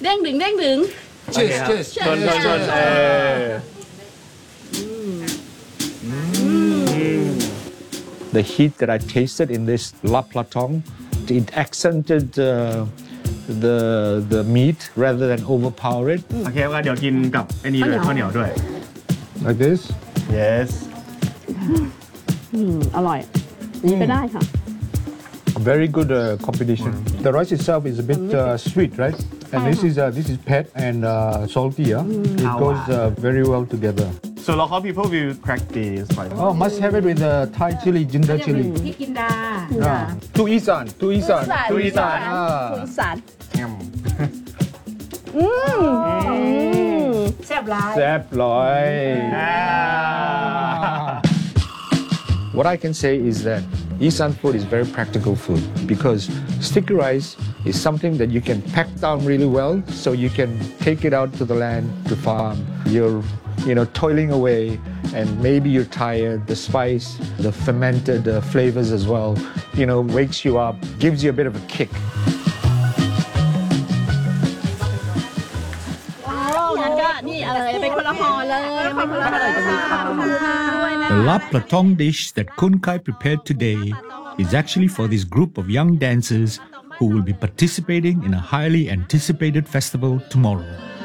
เด้งดึงเด้งดึง Cheers, cheers. ชนชน The heat that I tasted in this La Platong, it accented the meat rather than overpower it. โอเคว่าเดี๋ยวกินกับไอ้นี่ด้วยข้าวเหนียวด้วย Like this. yes อร่อยนี่ไปได้ค่ะ Very good combination. The rice itself is a bit sweet, right? And this is pet and salty. It goes very well together. so local people will crack the spice Oh, must have it with Thai chili, ginger chili. พี่กินดา To Isan, to Isan. ตุยสานอีสาน แซ่บร้าย Zap loy. What I can say is that Isan food is very practical food because sticky rice is something that you can pack down really well so you can take it out to the land to farm. You're toiling away and maybe you're tired. The spice, the fermented flavors as well, wakes you up, gives you a bit of a kick. งั้นก็นี่อะไรเป็นคนละห่อเลยเป็นคนละห่อจะมีข้าวด้วยนะ The La Platong dish that Kun Kai prepared today is actually for this group of young dancers who will be participating in a highly anticipated festival tomorrow.